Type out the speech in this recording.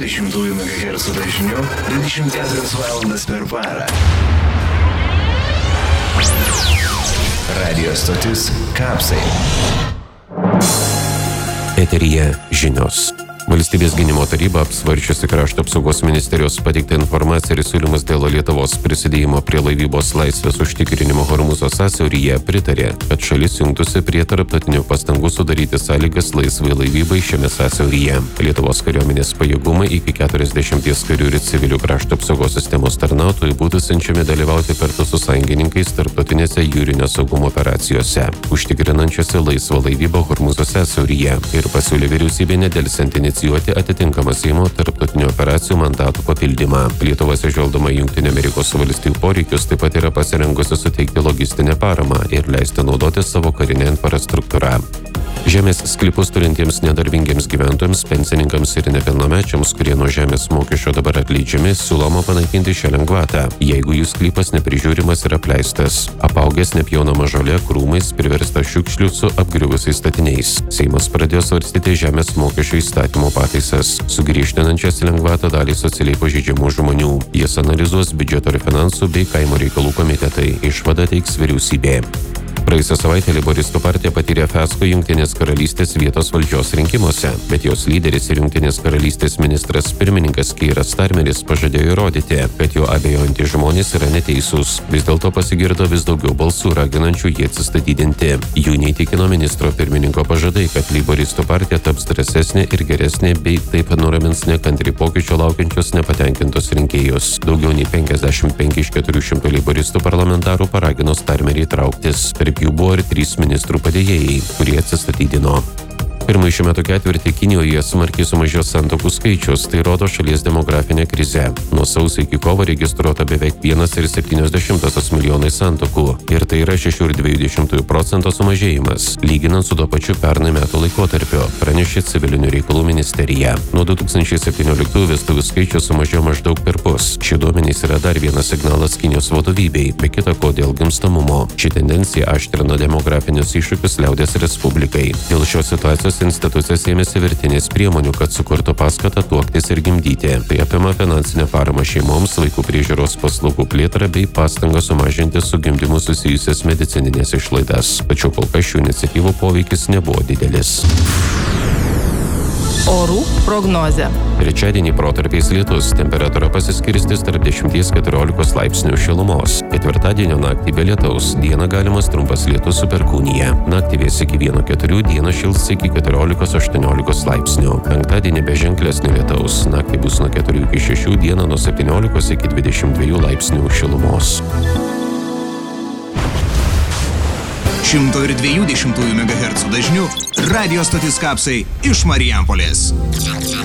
120 MHz dažniu 24 valandas per parą. Radio stotis Kapsai. Eteryje žinios. Valstybės gynimo taryba apsvaršiusi Krašto apsaugos ministerijos pateiktą informaciją ir siūlymus dėl Lietuvos prisidėjimo prie laivybos laisvės užtikrinimo Hormūzo sąsiauryje pritarė, kad šalis jungtųsi prie tarptautinių pastangų sudaryti sąlygas laisvai laivybai šiame sąsiauryje. Lietuvos kariuomenės pajėgumai iki 40 karių ir civilių krašto apsaugos sistemos tarnautojų būtų siunčiami dalyvauti kartu su sąjungininkais tarptautinėse jūrinio saugumo operacijose, užtikrinančiose laisvą laivybą Hormūzo sąsiauryje, ir pasiūlė vyriausybė nedelsiant inicijuoti atitinkamą Seimo tarptautinių operacijų mandatų papildymą. Lietuva, atsižvelgdama į Jungtinių Amerikos valstijų poreikius, taip pat yra pasirengusi suteikti logistinę paramą ir leisti naudoti savo karinę infrastruktūrą. Žemės sklypus turintiems nedarbingiems gyventojams, pensininkams ir nepilnamečiams, kurie nuo žemės mokesčio dabar atleidžiami, siūloma panaikinti šią lengvatą, jeigu jų sklypas neprižiūrimas ir apleistas, apaugęs nepjaunama žolė, krūmais, priverstas šiukšlių su apgriuvusiais statiniais. Seimas pradėjo svarstyti žemės mokesčio įstatymo pataisas, sugriežtinančias lengvatą dalį socialiai pažeidžiamų žmonių. Jas analizuos biudžeto ir finansų bei kaimo reikalų komitetai. Išvadą teiks vyriausybė. Praėjusią savaitę Leiboristų partija patyrė fiasko Jungtinės karalystės vietos valdžios rinkimuose, bet jos lyderis ir Jungtinės karalystės ministras pirmininkas Keiras Starmeris pažadėjo įrodyti, kad jo abejojantys žmonės yra neteisūs. Vis dėlto pasigirdo vis daugiau balsų raginančių jį atsistatydinti. Jų neįtikino ministro pirmininko pažadai, kad Leiboristų partija taps drąsesnė ir geresnė bei taip nuramins nekantri pokyčio laukiančius nepatenkintus rinkėjus. Daugiau nei 55 iš 400 Leiboristų parlamentarų paragino Starmerį trauktis. Jų buvo ir 3 ministrų padėjėjai, kurie atsistatydino. Pirmąjį šių metų ketvirtį Kinijoje smarkiai sumažėjo santuokų skaičius, tai rodo šalies demografinė krizė. Nuo sausio iki kovo registruota beveik 1,7 milijonai santuokų, ir tai yra 6,2% sumažėjimas, lyginant su tuo pačiu pernai metų laikotarpiu, pranešė civilinių reikalų ministerija. Nuo 2017 vestuvių skaičius sumažėjo maždaug perpus. Šie duomenys yra dar vienas signalas Kinijos vadovybei, be kita ko dėl gimstamumo. Ši tendencija aštrina demografinius iššūkius Liaudies Respublikai. Dėl šios situacijos institucijos ėmėsi virtinės priemonių, kad sukurtų paskatą tuoktis ir gimdyti. Tai apima finansinę paramą šeimoms, vaikų priežiūros paslaugų plėtrą bei pastangą sumažinti su gimdymu susijusias medicininės išlaidas. Tačiau kol kas šių iniciatyvų poveikis nebuvo didelis. Orų prognozė. Trečiadienį protarpiais lietus, temperatūra pasiskirstys tarp 10–14 laipsnių šilumos. Ketvirtadienio naktį be lietaus, dieną galimas trumpas lietus su perkūnija. Naktį vės iki 1–4, dieną šils iki 14–18 laipsnių. Penktadienį be ženklesnio lietaus, naktį bus nuo 4 iki 6, dieną nuo 17 iki 22 laipsnių šilumos. 120 MHz dažniu radio stotis Kapsai iš Marijampolės.